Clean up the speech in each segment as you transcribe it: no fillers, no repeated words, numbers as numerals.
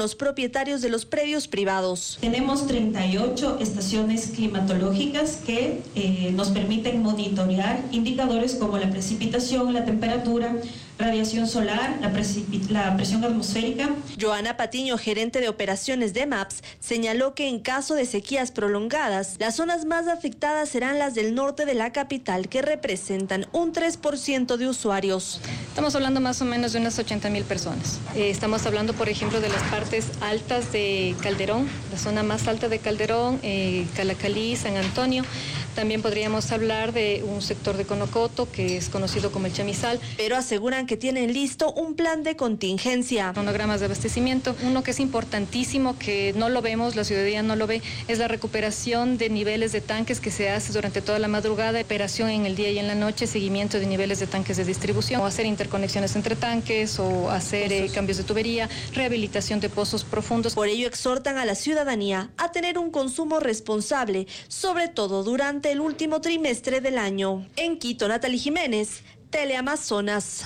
los propietarios de los predios privados. Tenemos 38 estaciones climatológicas que nos permiten monitorear indicadores como la precipitación, la temperatura, radiación solar, la presión atmosférica. Joana Patiño, gerente de operaciones de MAPS, señaló que en caso de sequías prolongadas, las zonas más afectadas serán las del norte de la capital, que representan un 3% de usuarios. Estamos hablando más o menos de unas 80,000 personas. Estamos hablando, por ejemplo, de las partes altas de Calderón, la zona más alta de Calderón, Calacalí, San Antonio. También podríamos hablar de un sector de Conocoto, que es conocido como el Chamizal. Pero aseguran que tienen listo un plan de contingencia. Cronogramas de abastecimiento. Uno que es importantísimo, que no lo vemos, la ciudadanía no lo ve, es la recuperación de niveles de tanques que se hace durante toda la madrugada, operación en el día y en la noche, seguimiento de niveles de tanques de distribución, o hacer interconexiones entre tanques, o hacer cambios de tubería, rehabilitación de pozos profundos. Por ello exhortan a la ciudadanía a tener un consumo responsable, sobre todo durante el último trimestre del año. En Quito, Natalie Jiménez, Teleamazonas.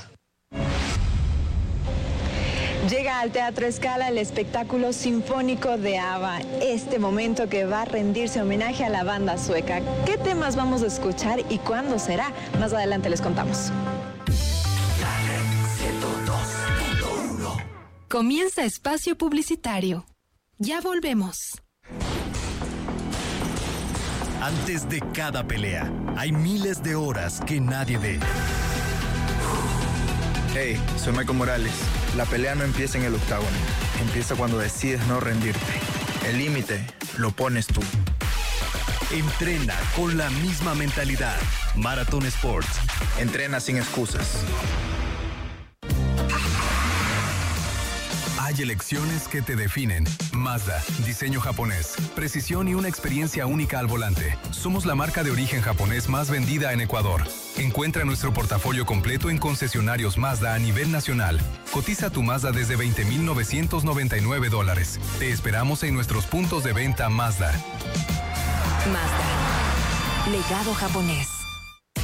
Llega al Teatro Scala el espectáculo sinfónico de ABBA, este momento que va a rendirse homenaje a la banda sueca. ¿Qué temas vamos a escuchar y cuándo será? Más adelante les contamos. Comienza espacio publicitario. Ya volvemos. Antes de cada pelea, hay miles de horas que nadie ve. Hey, soy Michael Morales. La pelea no empieza en el octágono. Empieza cuando decides no rendirte. El límite lo pones tú. Entrena con la misma mentalidad. Marathon Sports. Entrena sin excusas. Hay elecciones que te definen. Mazda, diseño japonés, precisión y una experiencia única al volante. Somos la marca de origen japonés más vendida en Ecuador. Encuentra nuestro portafolio completo en concesionarios Mazda a nivel nacional. Cotiza tu Mazda desde $20,999. Te esperamos en nuestros puntos de venta Mazda. Mazda. Legado japonés.